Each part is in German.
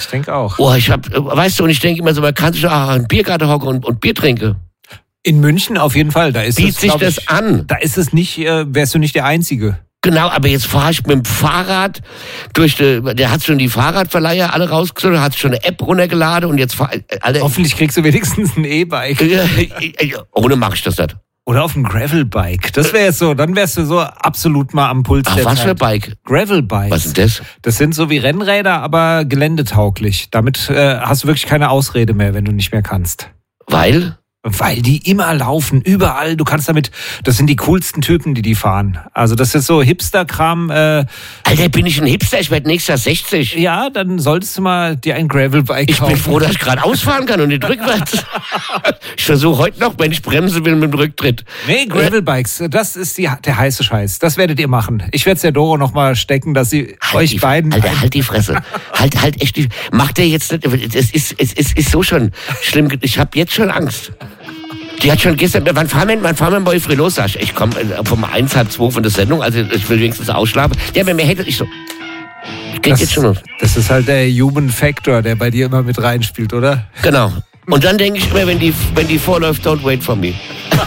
denke auch. Oh, weißt du, und ich denke immer so, man kann sich auch an den Biergarten hocken und Bier trinken. In München auf jeden Fall. Da ist Bietet sich das an. Da ist es nicht, wärst du nicht der Einzige. Genau, aber jetzt fahre ich mit dem Fahrrad der hat schon die Fahrradverleiher alle rausgesucht, hat schon eine App runtergeladen und jetzt Hoffentlich kriegst du wenigstens ein E-Bike. Ohne mache ich das nicht. Oder auf einem Gravelbike. Das wäre jetzt so, dann wärst du so absolut mal am Puls der was Zeit. für ein Bike? Gravelbikes. Was ist das? Das sind so wie Rennräder, aber geländetauglich. Damit hast du wirklich keine Ausrede mehr, wenn du nicht mehr kannst. Weil die immer laufen, überall. Du kannst damit, das sind die coolsten Typen, die fahren. Also das ist so Hipster-Kram. Alter, bin ich ein Hipster? Ich werde nächstes Jahr 60. Ja, dann solltest du mal dir ein Gravelbike kaufen. Ich bin froh, dass ich gerade ausfahren kann und nicht rückwärts. Ich versuche heute noch, wenn ich bremsen will, mit dem Rücktritt. Nee, Gravelbikes, das ist der heiße Scheiß. Das werdet ihr machen. Ich werde es der Doro noch mal stecken, dass sie euch beiden... Alter, halt die Fresse. halt echt. Macht der jetzt nicht... Es ist so schon schlimm. Ich habe jetzt schon Angst. Die hat schon gestern, wann fahren wir bei Free los? Ich komme um 1:30 von der Sendung, also ich will wenigstens ausschlafen. Ja, wenn mir hätte ich so. Geht jetzt schon los. Das ist halt der Human Factor, der bei dir immer mit reinspielt, oder? Genau. Und dann denke ich immer, wenn die vorläuft, don't wait for me.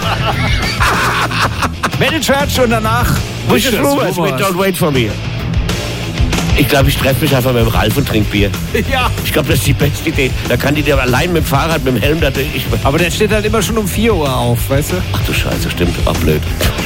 Metal Church und danach Wishes Rumors mit Don't Wait for Me. Ich glaube, ich treffe mich einfach mit dem Ralf und trinke Bier. Ja. Ich glaube, das ist die beste Idee. Da kann die dir allein mit dem Fahrrad, mit dem Helm, aber der steht halt immer schon um 4 Uhr auf, weißt du? Ach du Scheiße, stimmt. Auch blöd.